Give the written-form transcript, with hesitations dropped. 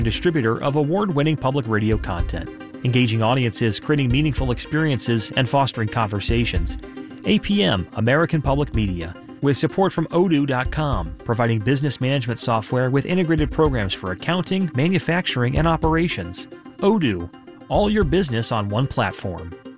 distributor of award-winning public radio content, engaging audiences, creating meaningful experiences, and fostering conversations. APM, American Public Media, with support from Odoo.com, providing business management software with integrated programs for accounting, manufacturing, and operations. Odoo, all your business on one platform.